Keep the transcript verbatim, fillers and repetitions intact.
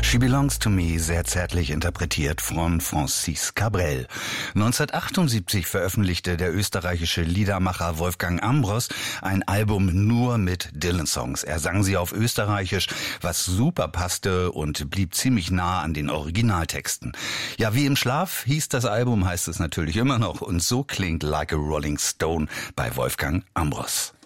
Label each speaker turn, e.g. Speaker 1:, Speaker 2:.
Speaker 1: She Belongs to Me, sehr zärtlich interpretiert von Francis Cabrel. neunzehnhundertachtundsiebzig veröffentlichte der österreichische Liedermacher Wolfgang Ambros ein Album nur mit Dylan-Songs. Er sang sie auf Österreichisch, was super passte und blieb ziemlich nah an den Originaltexten. Ja, wie im Schlaf hieß das Album, heißt es natürlich immer noch, und so klingt Like a Rolling Stone bei Wolfgang Ambros.